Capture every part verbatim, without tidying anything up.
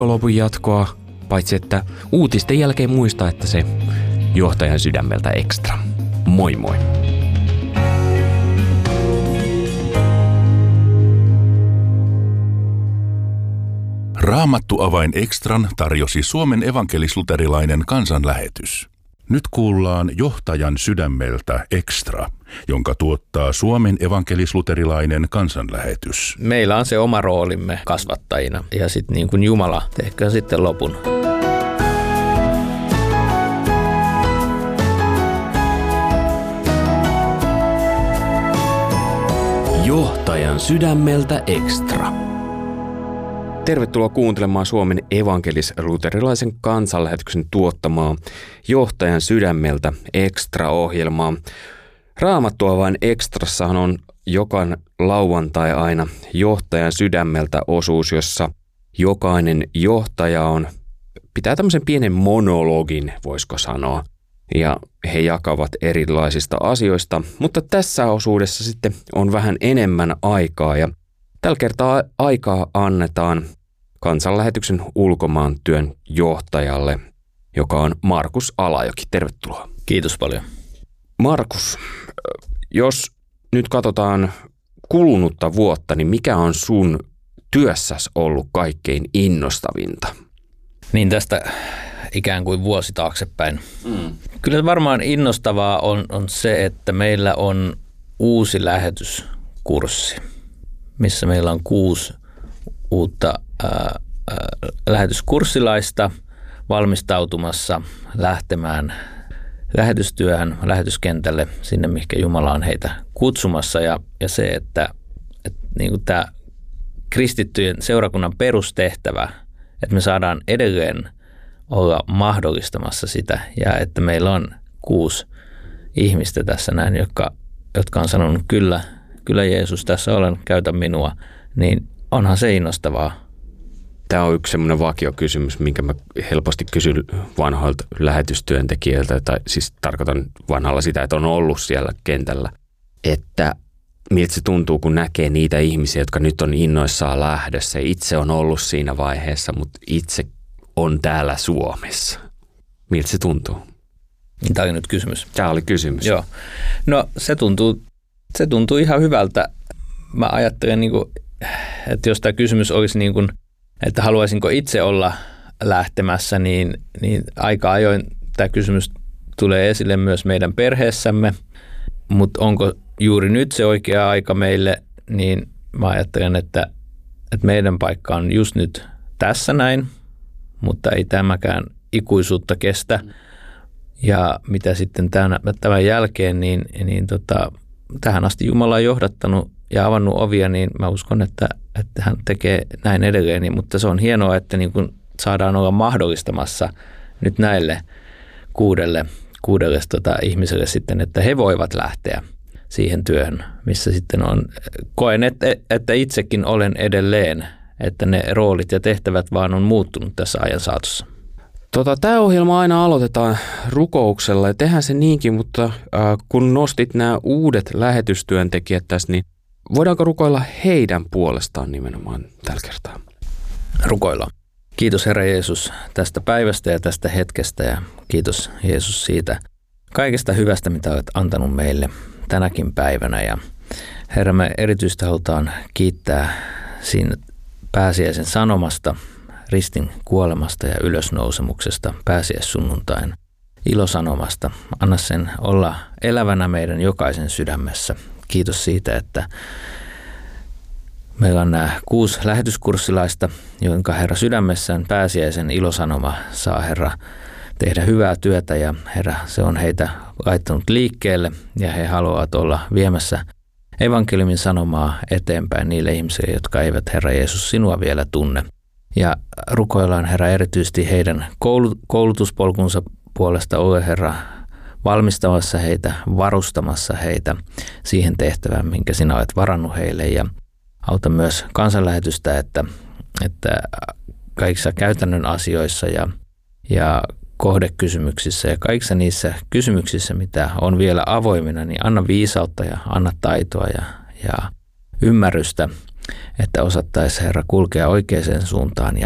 lopun jatkoa, paitsi että uutisten jälkeen muista, että se johtajan sydämeltä ekstra. Moi moi! Raamattu-avain ekstran tarjosi Suomen evankelis-luterilainen kansanlähetys. Nyt kuullaan johtajan sydämeltä ekstra, jonka tuottaa Suomen evankelis-luterilainen kansanlähetys. Meillä on se oma roolimme kasvattajina ja sitten niin kuin Jumala tehköön sitten lopun. Johtajan sydämeltä ekstra. Tervetuloa kuuntelemaan Suomen evankelis-luterilaisen kansanlähetyksen tuottamaa Johtajan sydämeltä ekstra-ohjelmaa. Raamattua vain ekstrassahan on jokan lauantai aina Johtajan sydämeltä osuus, jossa jokainen johtaja on, pitää tämmöisen pienen monologin, voisiko sanoa. Ja he jakavat erilaisista asioista, mutta tässä osuudessa sitten on vähän enemmän aikaa ja tällä kertaa aikaa annetaan kansanlähetyksen ulkomaantyön johtajalle, joka on Markus Alajoki. Tervetuloa. Kiitos paljon. Markus, jos nyt katsotaan kulunutta vuotta, niin mikä on sun työssäsi ollut kaikkein innostavinta? Niin tästä ikään kuin vuosi taaksepäin. Mm. Kyllä varmaan innostavaa on, on se, että meillä on uusi lähetyskurssi, missä meillä on kuusi uutta ää, ää, lähetyskurssilaista valmistautumassa lähtemään lähetystyöhön, lähetyskentälle, sinne mihinkä Jumala on heitä kutsumassa. Ja, ja se, että, että niin kuin tämä kristittyjen seurakunnan perustehtävä, että me saadaan edelleen olla mahdollistamassa sitä ja että meillä on kuusi ihmistä tässä näin, jotka, jotka on sanonut kyllä, kyllä Jeesus, tässä olen, käytä minua, niin onhan se innostavaa. Tämä on yksi semmoinen vakiokysymys, minkä mä helposti kysyn vanhoilta lähetystyöntekijöiltä, tai siis tarkoitan vanhalla sitä, että on ollut siellä kentällä, että miltä se tuntuu, kun näkee niitä ihmisiä, jotka nyt on innoissaan lähdössä. Itse on ollut siinä vaiheessa, mutta itse on täällä Suomessa. Miltä se tuntuu? Tämä oli nyt kysymys. Tämä oli kysymys. Joo. No se tuntuu, se tuntuu ihan hyvältä. Mä ajattelen, niin kuin, että jos tämä kysymys olisi niin kuin, että haluaisinko itse olla lähtemässä, niin, niin aika ajoin tämä kysymys tulee esille myös meidän perheessämme. Mutta onko juuri nyt se oikea aika meille, niin mä ajattelen, että, että meidän paikka on just nyt tässä näin, mutta ei tämäkään ikuisuutta kestä. Ja mitä sitten tämän, tämän jälkeen, niin, niin tota, tähän asti Jumala on johdattanut ja avannut ovia, niin mä uskon, että, että hän tekee näin edelleen. Niin, mutta se on hienoa, että niin kun saadaan olla mahdollistamassa nyt näille kuudelle, kuudelle tota, ihmiselle sitten, että he voivat lähteä siihen työhön, missä sitten on, koen, että, että itsekin olen edelleen, että ne roolit ja tehtävät vaan on muuttunut tässä ajan saatossa. Tota, tämä ohjelma aina aloitetaan rukouksella ja tehdään se niinkin, mutta äh, kun nostit nämä uudet lähetystyöntekijät tässä, niin voidaanko rukoilla heidän puolestaan nimenomaan tällä kertaa? Rukoillaan. Kiitos Herra Jeesus tästä päivästä ja tästä hetkestä ja kiitos Jeesus siitä kaikesta hyvästä, mitä olet antanut meille tänäkin päivänä. Ja Herra, me erityisesti halutaan kiittää siinä pääsiäisen sanomasta, ristin kuolemasta ja ylösnousemuksesta, pääsiäissunnuntain ilosanomasta. Anna sen olla elävänä meidän jokaisen sydämessä. Kiitos siitä, että meillä on nämä kuusi lähetyskurssilaista, jonka Herra sydämessään pääsiäisen ilosanoma saa Herra tehdä hyvää työtä ja Herra, se on heitä laittanut liikkeelle ja he haluavat olla viemässä evankeliumin sanomaa eteenpäin niille ihmisille, jotka eivät Herra Jeesus sinua vielä tunne. Ja rukoillaan Herra erityisesti heidän koulutuspolkunsa puolesta, ole Herra valmistamassa heitä, varustamassa heitä siihen tehtävään, minkä sinä olet varannut heille ja auta myös kansanlähetystä, että, että kaikissa käytännön asioissa ja, ja kohdekysymyksissä ja kaikissa niissä kysymyksissä, mitä on vielä avoimina, niin anna viisautta ja anna taitoa ja, ja ymmärrystä, että osattaisiin Herra kulkea oikeaan suuntaan ja,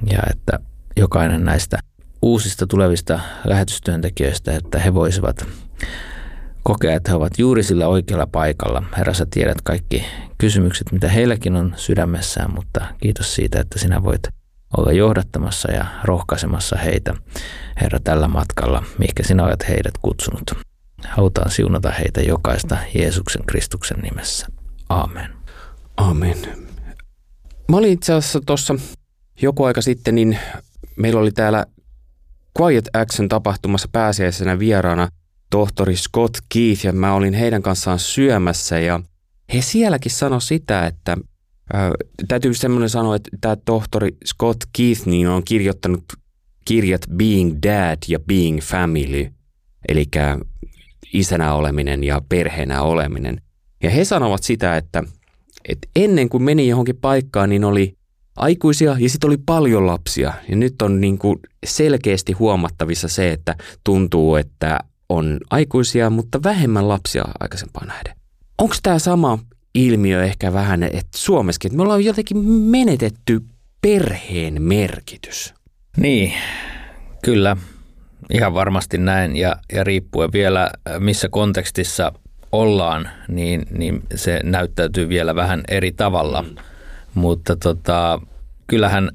ja että jokainen näistä uusista tulevista lähetystyöntekijöistä, että he voisivat kokea, että he ovat juuri sillä oikealla paikalla. Herra, sä tiedät kaikki kysymykset, mitä heilläkin on sydämessään, mutta kiitos siitä, että sinä voit olla johdattamassa ja rohkaisemassa heitä, Herra, tällä matkalla, mihinkä sinä olet heidät kutsunut. Halutaan siunata heitä jokaista Jeesuksen Kristuksen nimessä. Aamen. Aamen. Mä olin itse asiassa tuossa joku aika sitten, niin meillä oli täällä Quiet Action tapahtumassa pääsiäisenä vieraana tohtori Scott Keith, ja mä olin heidän kanssaan syömässä, ja he sielläkin sanoi sitä, että ää, täytyy semmoinen sanoa, että tämä tohtori Scott Keith niin on kirjoittanut kirjat Being Dad ja Being Family, eli isänä oleminen ja perheenä oleminen. Ja he sanovat sitä, että, että ennen kuin meni johonkin paikkaan, niin oli aikuisia ja sitten oli paljon lapsia. Ja nyt on niin kuin selkeästi huomattavissa se, että tuntuu, että on aikuisia, mutta vähemmän lapsia aikaisempaan nähden. Onko tämä sama ilmiö ehkä vähän, että Suomessakin, että me ollaan jotenkin menetetty perheen merkitys? Niin, kyllä. Ihan varmasti näin, ja, ja riippuen vielä missä kontekstissa ollaan, niin, niin se näyttäytyy vielä vähän eri tavalla. Mm. Mutta tota, kyllähän,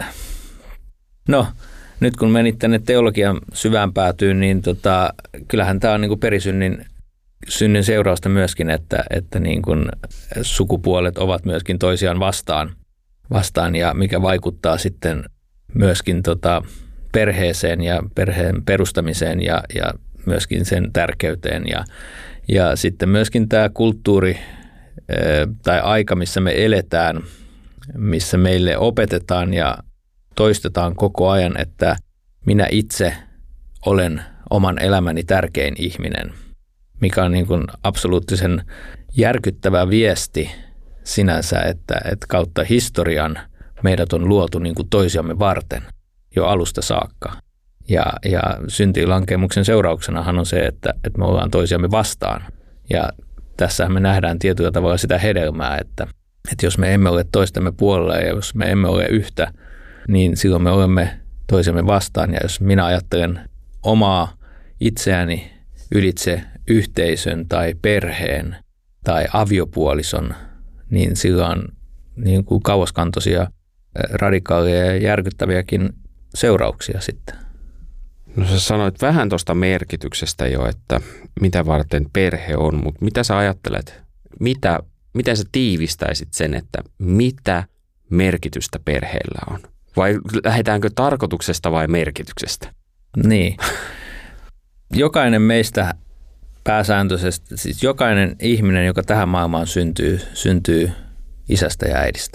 no nyt kun menit tänne teologian syvään päätyyn, niin tota, kyllähän tämä on niin kuin perisynnin synnin seurausta myöskin, että, että niin kuin sukupuolet ovat myöskin toisiaan vastaan, vastaan ja mikä vaikuttaa sitten myöskin tota, perheeseen ja perheen perustamiseen ja, ja myöskin sen tärkeyteen. Ja, ja sitten myöskin tämä kulttuuri tai aika, missä me eletään, missä meille opetetaan ja toistetaan koko ajan, että minä itse olen oman elämäni tärkein ihminen, mikä on niin kuin absoluuttisen järkyttävä viesti sinänsä, että, että kautta historian meidät on luotu niin kuin toisiamme varten jo alusta saakka. Ja, ja syntilankemuksen seurauksenahan on se, että, että me ollaan toisiamme vastaan. Ja tässähän me nähdään tietyllä tavalla sitä hedelmää, että, että jos me emme ole toistemme puolella ja jos me emme ole yhtä, niin silloin me olemme toisemme vastaan. Ja jos minä ajattelen omaa itseäni ylitse yhteisön tai perheen tai aviopuolison, niin sillä on niin kuin kauaskantoisia, radikaaleja ja järkyttäviäkin seurauksia sitten. No sä sanoit vähän tuosta merkityksestä jo, että mitä varten perhe on, mutta mitä sä ajattelet? Mitä, miten sä tiivistäisit sen, että mitä merkitystä perheellä on? Vai lähdetäänkö tarkoituksesta vai merkityksestä? Niin. Jokainen meistä pääsääntöisesti, siis jokainen ihminen, joka tähän maailmaan syntyy, syntyy isästä ja äidistä.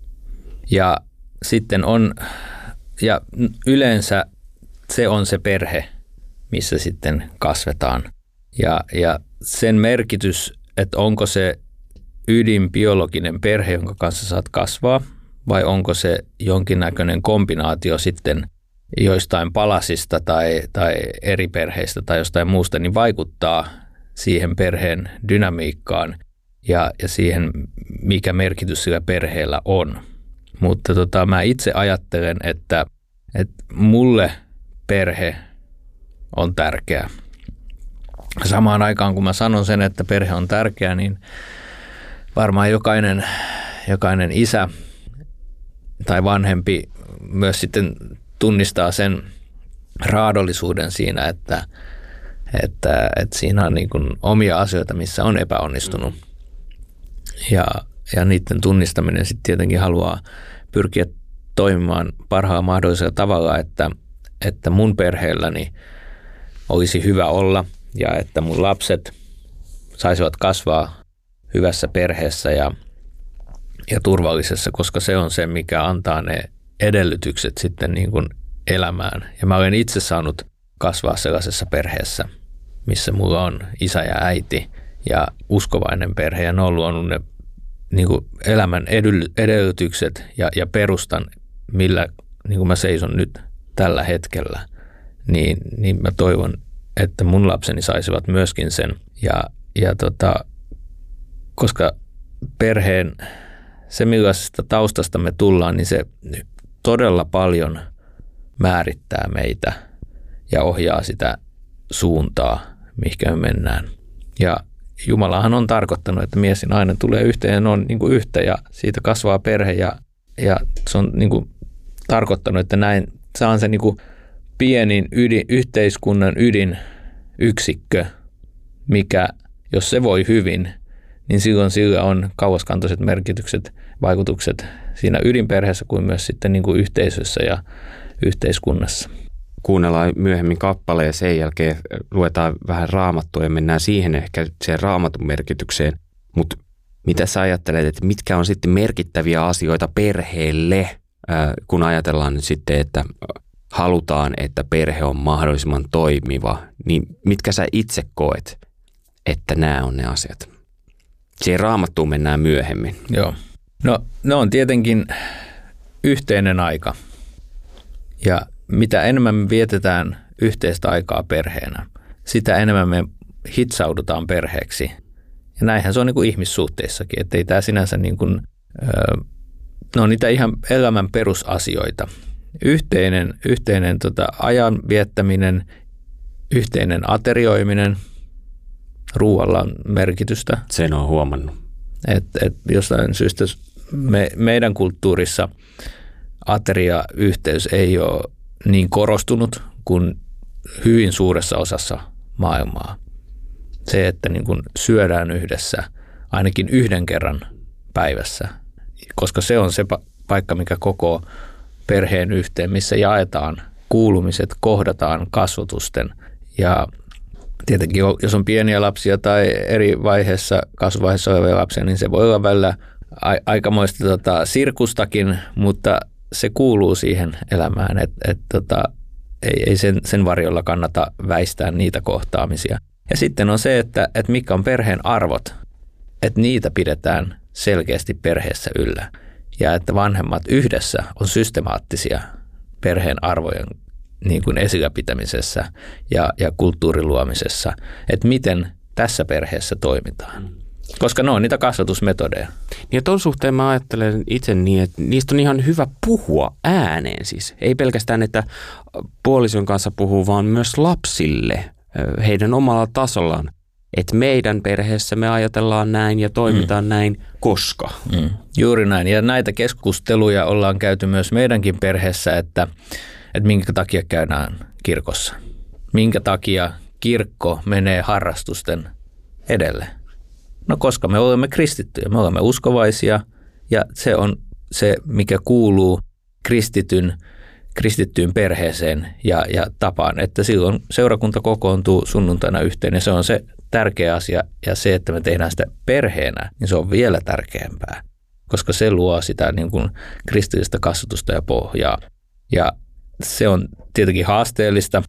Ja sitten on, ja yleensä se on se perhe, missä sitten kasvetaan. Ja, ja sen merkitys, että onko se ydinbiologinen perhe, jonka kanssa saat kasvaa, vai onko se jonkinnäköinen kombinaatio sitten joistain palasista tai, tai eri perheistä tai jostain muusta, niin vaikuttaa siihen perheen dynamiikkaan ja, ja siihen, mikä merkitys sillä perheellä on. Mutta tota, mä itse ajattelen, että, että mulle perhe on tärkeä. Samaan aikaan, kun mä sanon sen, että perhe on tärkeä, niin varmaan jokainen, jokainen isä tai vanhempi myös sitten tunnistaa sen raadollisuuden siinä, että, että, että siinä on niin kuin omia asioita, missä on epäonnistunut. Ja, ja niiden tunnistaminen sitten tietenkin haluaa pyrkiä toimimaan parhaalla mahdollisella tavalla, että, että mun perheelläni olisi hyvä olla ja että mun lapset saisivat kasvaa hyvässä perheessä ja, ja turvallisessa, koska se on se, mikä antaa ne edellytykset sitten niin kuin elämään. Ja mä olen itse saanut kasvaa sellaisessa perheessä, missä mulla on isä ja äiti ja uskovainen perhe, ja ne on luonut ne niin kuin elämän edellytykset ja, ja perustan, millä niin kuin mä seison nyt tällä hetkellä, niin, niin mä toivon, että mun lapseni saisivat myöskin sen. Ja, ja tota, koska perheen, se millaisesta taustasta me tullaan, niin se todella paljon määrittää meitä ja ohjaa sitä suuntaa, mihinkä me mennään. Ja Jumalahan on tarkoittanut, että mies ja nainen tulee yhteen ja ne on niin kuin yhtä ja siitä kasvaa perhe ja, ja se on niin kuin tarkoittanut, että näin se on se niin kuin pienin ydin, yhteiskunnan ydinyksikkö, mikä jos se voi hyvin, niin silloin sillä on kauaskantoiset merkitykset, vaikutukset siinä ydinperheessä kuin myös sitten niin kuin yhteisössä ja yhteiskunnassa. Kuunnellaan myöhemmin kappale ja sen jälkeen luetaan vähän Raamattua ja mennään siihen ehkä siihen Raamatun merkitykseen. Mutta mitä sä ajattelet, että mitkä on sitten merkittäviä asioita perheelle, kun ajatellaan nyt sitten, että halutaan, että perhe on mahdollisimman toimiva, niin mitkä sä itse koet, että nämä on ne asiat? Siihen Raamattuun mennään myöhemmin. Joo. No, ne on tietenkin yhteinen aika. Ja mitä enemmän me vietetään yhteistä aikaa perheenä, sitä enemmän me hitsaudutaan perheeksi. Ja näinhän se on niin kuin ihmissuhteissakin, että ei tämä sinänsä niin kuin, no niitä ihan elämän perusasioita. Yhteinen, yhteinen tota, ajan viettäminen, yhteinen aterioiminen, ruoalla on merkitystä. Sen on huomannut. Että et jostain syystä me, meidän kulttuurissa ateriayhteys ei ole niin korostunut kuin hyvin suuressa osassa maailmaa. Se, että niin kuin syödään yhdessä ainakin yhden kerran päivässä, koska se on se paikka, mikä koko perheen yhteen, missä jaetaan kuulumiset, kohdataan kasvatusten ja tietenkin jos on pieniä lapsia tai eri vaiheessa, kasvuvaiheessa olevia lapsia, niin se voi olla välillä aikamoista tota, sirkustakin, mutta se kuuluu siihen elämään, että et, tota, ei, ei sen, sen varjolla kannata väistää niitä kohtaamisia. Ja sitten on se, että et mitkä on perheen arvot, että niitä pidetään selkeästi perheessä yllä. Ja että vanhemmat yhdessä on systemaattisia perheen arvojen niin kuin esillä pitämisessä ja, ja kulttuurin luomisessa, että miten tässä perheessä toimitaan. Koska ne on niitä kasvatusmetodeja. Ja tuon suhteen mä ajattelen itse niin, että niistä on ihan hyvä puhua ääneen siis. Ei pelkästään, että puolison kanssa puhuu, vaan myös lapsille heidän omalla tasollaan. Että meidän perheessä me ajatellaan näin ja toimitaan mm. näin, koska. Mm. Juuri näin. Ja näitä keskusteluja ollaan käyty myös meidänkin perheessä, että, että minkä takia käydään kirkossa. Minkä takia kirkko menee harrastusten edelle. No koska me olemme kristittyjä, me olemme uskovaisia ja se on se, mikä kuuluu kristityn, kristittyyn perheeseen ja, ja tapaan, että silloin seurakunta kokoontuu sunnuntaina yhteen ja se on se tärkeä asia ja se, että me tehdään sitä perheenä, niin se on vielä tärkeämpää, koska se luo sitä niin kuin kristillistä kasvatusta ja pohjaa. Ja se on tietenkin haasteellista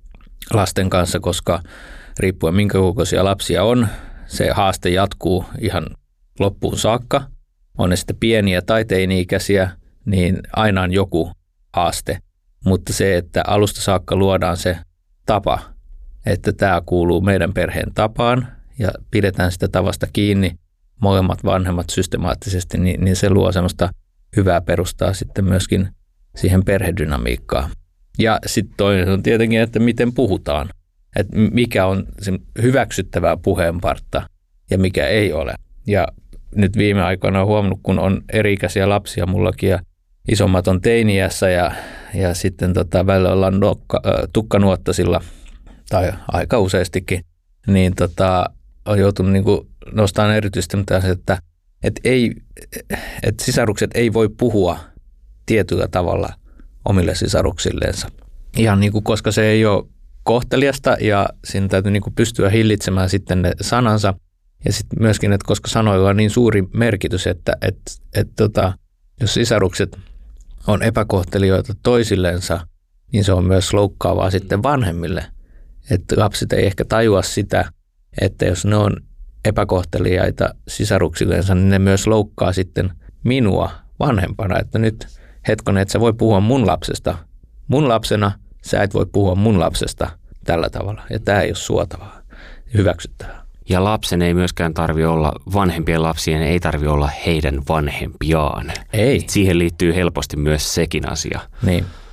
lasten kanssa, koska riippuen minkä kokoisia lapsia on, se haaste jatkuu ihan loppuun saakka. On ne sitten pieniä tai teini-ikäisiä, niin aina on joku haaste. Mutta se, että alusta saakka luodaan se tapa, että tämä kuuluu meidän perheen tapaan ja pidetään sitä tavasta kiinni molemmat vanhemmat systemaattisesti, niin, niin se luo semmoista hyvää perustaa sitten myöskin siihen perhedynamiikkaan. Ja sitten toinen on tietenkin, että miten puhutaan. Että mikä on se hyväksyttävää puheenpartta ja mikä ei ole. Ja nyt viime aikoina olen huomannut, kun on eri-ikäisiä lapsia mullakin ja isommat on teiniässä ja, ja sitten tota, välillä ollaan nokka, äh, tukkanuottasilla tai aika useastikin, niin tota, on joutunut niinku nostamaan erityisesti, että, että, ei, että sisarukset ei voi puhua tietyllä tavalla omille sisaruksilleensa. Ihan niin kuin, koska se ei ole kohteliasta ja siinä täytyy niin kuin pystyä hillitsemään sitten ne sanansa. Ja sitten myöskin, että koska sanoilla on niin suuri merkitys, että et, et, tota, jos sisarukset on epäkohtelijoita toisillensa, niin se on myös loukkaavaa sitten vanhemmille. Että lapset ei ehkä tajua sitä, että jos ne on epäkohtelijaita sisaruksillensa, niin ne myös loukkaa sitten minua vanhempana. Että nyt hetkonen, että sä voi puhua mun lapsesta. Mun lapsena sä et voi puhua mun lapsesta tällä tavalla. Ja tämä ei ole suotavaa ja hyväksyttävää. Ja lapsen ei myöskään tarvitse olla, vanhempien lapsien ei tarvitse olla heidän vanhempiaan. Ei. Siihen liittyy helposti myös sekin asia. Niin.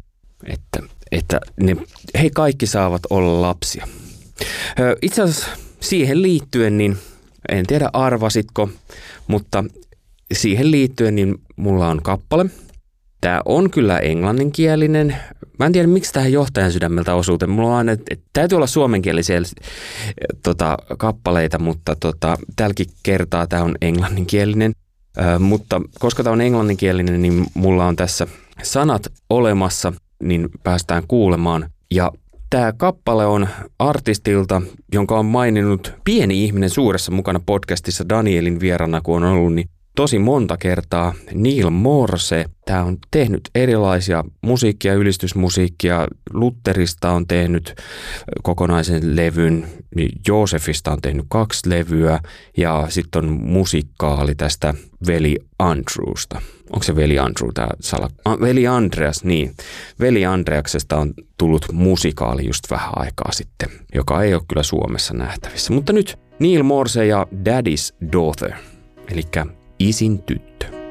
että, että ne, he kaikki saavat olla lapsia. Itse asiassa siihen liittyen, niin en tiedä arvasitko, mutta siihen liittyen niin mulla on kappale. Tämä on kyllä englanninkielinen. Mä en tiedä, miksi tähän Johtajan sydämeltä osuuteen. Mulla on aina, että täytyy olla suomenkielisiä tota, kappaleita, mutta tota, tälläkin kertaa tämä on englanninkielinen. Ö, mutta koska tämä on englanninkielinen, niin mulla on tässä sanat olemassa, niin päästään kuulemaan. Ja tämä kappale on artistilta, jonka on maininnut Pieni ihminen suuressa mukana podcastissa Danielin vierana, kun on ollut niin tosi monta kertaa. Neil Morse. Tämä on tehnyt erilaisia musiikkia, ylistysmusiikkia. Lutherista on tehnyt kokonaisen levyn. Joosefista on tehnyt kaksi levyä. Ja sitten on musikaali tästä veli Andrewsta. Onko se veli Andrew tämä sala? Ah, veli Andreas, niin. Veli Andreaksesta on tullut musikaali just vähän aikaa sitten, joka ei ole kyllä Suomessa nähtävissä. Mutta nyt Neil Morse ja Daddy's Daughter, eli isin tyttö.